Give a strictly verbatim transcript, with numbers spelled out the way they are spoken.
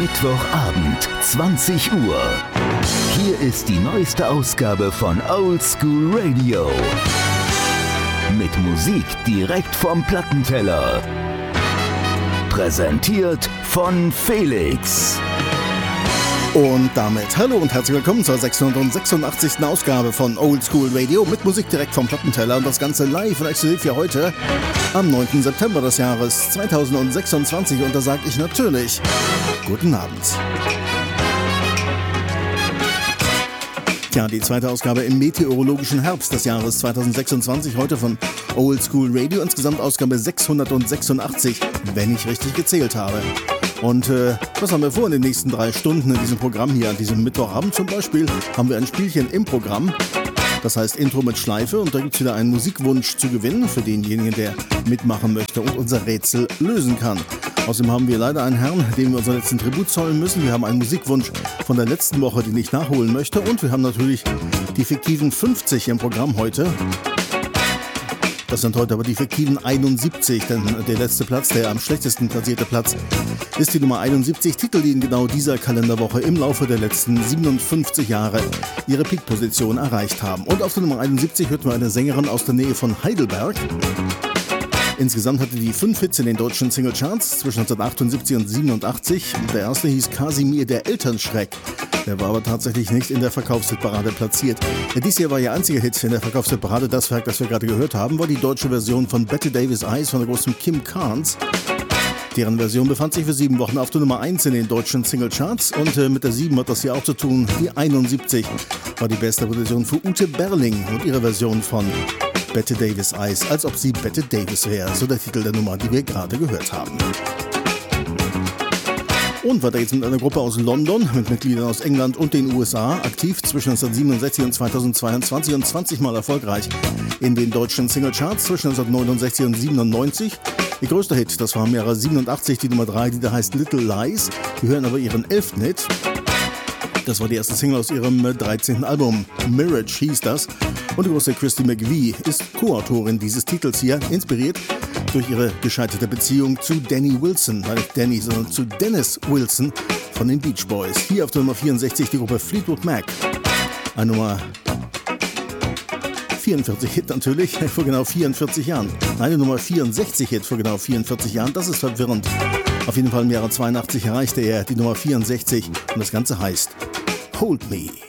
Mittwochabend, zwanzig Uhr. Hier ist die neueste Ausgabe von Old School Radio. Mit Musik direkt vom Plattenteller. Präsentiert von Felix. Und damit hallo und herzlich willkommen zur sechshundertsechsundachtzigsten Ausgabe von Old School Radio mit Musik direkt vom Plattenteller und das Ganze live und exklusiv für heute am neunten September des Jahres zweitausendsechsundzwanzig und da sage ich natürlich guten Abend. Ja, die zweite Ausgabe im meteorologischen Herbst des Jahres zweitausendsechsundzwanzig, heute von Old School Radio, insgesamt Ausgabe sechshundertsechsundachtzig, wenn ich richtig gezählt habe. Und äh, was haben wir vor in den nächsten drei Stunden in diesem Programm hier? An diesem Mittwochabend zum Beispiel haben wir ein Spielchen im Programm. Das heißt Intro mit Schleife und da gibt es wieder einen Musikwunsch zu gewinnen für denjenigen, der mitmachen möchte und unser Rätsel lösen kann. Außerdem haben wir leider einen Herrn, dem wir unseren letzten Tribut zollen müssen. Wir haben einen Musikwunsch von der letzten Woche, den ich nachholen möchte. Und wir haben natürlich die fiktiven fünfzig im Programm heute. Das sind heute aber die fiktiven einundsiebzig, denn der letzte Platz, der am schlechtesten platzierte Platz, ist die Nummer einundsiebzig. Titel, die in genau dieser Kalenderwoche im Laufe der letzten siebenundfünfzig Jahre ihre Peak-Position erreicht haben. Und auf der Nummer einundsiebzig hört man eine Sängerin aus der Nähe von Heidelberg. Insgesamt hatte die fünf Hits in den deutschen Singlecharts zwischen neunzehnhundertachtundsiebzig und siebenundachtzig. Der erste hieß Kasimir, der Elternschreck. Der war aber tatsächlich nicht in der Verkaufshitparade platziert. Dies hier war ihr einziger Hit in der Verkaufshitparade. Das Werk, das wir gerade gehört haben, war die deutsche Version von Bette Davis Eyes von der großen Kim Carnes. Deren Version befand sich für sieben Wochen auf der Nummer eins in den deutschen Singlecharts. Und äh, mit der sieben hat das hier auch zu tun. Die einundsiebzig war die beste Position für Ute Berling und ihre Version von Bette Davis Eyes, als ob sie Bette Davis wäre. So der Titel der Nummer, die wir gerade gehört haben. Und weiter geht's mit einer Gruppe aus London, mit Mitgliedern aus England und den U S A, aktiv zwischen neunzehnhundertsiebenundsechzig und zweitausendzweiundzwanzig und zwanzig Mal erfolgreich in den deutschen Singlecharts zwischen neunzehnhundertneunundsechzig und siebenundneunzig. Ihr größter Hit, das war im Jahre siebenundachtzig, die Nummer drei, die da heißt Little Lies. Wir hören aber ihren elften Hit. Das war die erste Single aus ihrem dreizehnten Album. Mirage hieß das. Und die große Christy McVie ist Co-Autorin dieses Titels hier, inspiriert durch ihre gescheiterte Beziehung zu Danny Wilson. Nein, nicht Danny, sondern zu Dennis Wilson von den Beach Boys. Hier auf der Nummer vierundsechzig die Gruppe Fleetwood Mac. Eine Nummer vierundvierzig Hit natürlich, vor genau vierundvierzig Jahren. Eine Nummer vierundsechzig Hit vor genau vierundvierzig Jahren, das ist verwirrend. Auf jeden Fall im Jahre zweiundachtzig erreichte er die Nummer vierundsechzig und das Ganze heißt Hold Me.